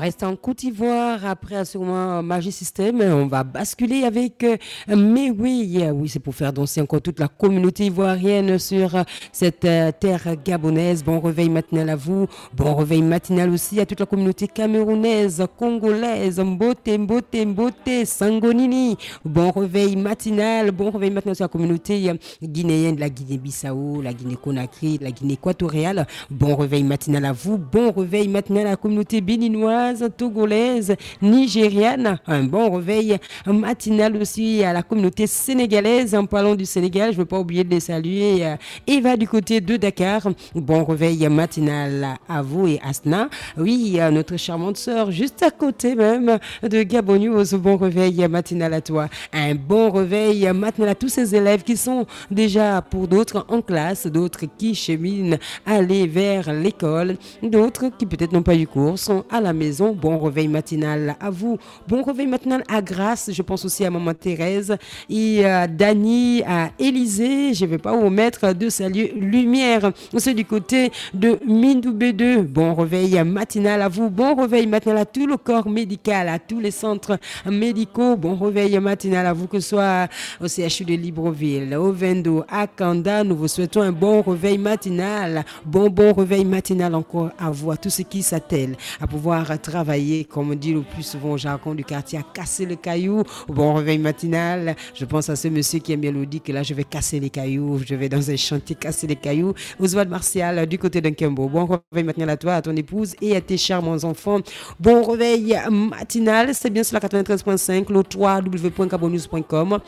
reste en Côte d'Ivoire après sûrement Magie System. On va basculer avec Mais oui, oui, c'est pour faire danser encore toute la communauté ivoirienne sur cette terre gabonaise. Bon réveil matinal à vous. Bon réveil matinal aussi à toute la communauté camerounaise, congolaise, Mbote, Sangonini. Bon réveil matinal. Bon réveil matinal sur la communauté guinéenne de la Guinée-Bissau, la Guinée-Conakry, la Guinée équatoriale. Bon réveil matinal à vous. Bon réveil matinal à la communauté béninoise, togolaise, nigériane. Un bon réveil matinal aussi à la communauté sénégalaise. En parlant du Sénégal, je ne veux pas oublier de les saluer. Eva du côté de Dakar. Bon réveil matinal à vous et Asna. Oui, notre charmante sœur juste à côté même de Gabon News. Bon réveil matinal à toi. Un bon réveil matinal à tous ces élèves qui sont déjà pour d'autres en classe, d'autres qui cheminent aller vers l'école, d'autres qui peut-être n'ont pas eu cours sont à la maison. Bon réveil matinal à vous. Bon réveil matinal à Grace. Je pense aussi à maman Thérèse et à Dani, à Élysée. Je ne vais pas vous mettre de salut lumière. C'est du côté de Mindou B2. Bon réveil matinal à vous. Bon réveil matinal à tout le corps médical, à tous les centres médicaux. Bon réveil matinal à vous, que ce soit au CHU de Libreville, au Vendo, à Kanda. Nous vous souhaitons un bon réveil matinal. Bon réveil matinal encore à vous, à tous ceux qui s'attellent à pouvoir travailler, comme on dit le plus souvent au jargon du quartier, à casser le caillou. Bon réveil matinal. Je pense à ce monsieur qui aime bien le dire que là, je vais casser les cailloux. Je vais dans un chantier casser les cailloux. Oswald Martial du côté d'un Kembo. Bon réveil matinal à toi, à ton épouse et à tes charmants enfants. Bon réveil matinal. C'est bien sur la 93.5, le www.gabonnews.com,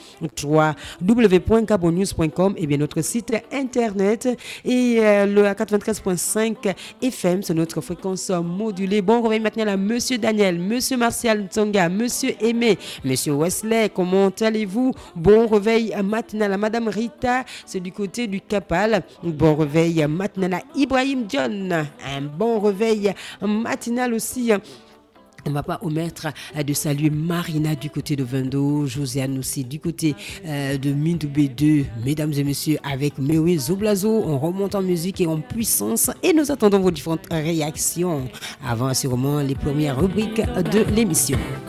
www.gabonnews.com et bien notre site internet et le 93.5 FM, c'est notre fréquence modulée. Bon réveil matinal à monsieur Daniel, monsieur Martial Tsonga, monsieur Aimé, monsieur Wesley, comment allez-vous? Bon réveil matinal à madame Rita, c'est du côté du Capal. Bon réveil matinal à Ibrahim John, un bon réveil matinal aussi. On ne va pas omettre de saluer Marina du côté de Vendo, Josiane aussi du côté de Mindou B2. Mesdames et messieurs, avec Mewe Zoblazo, on remonte en musique et en puissance et nous attendons vos différentes réactions avant sûrement les premières rubriques de l'émission.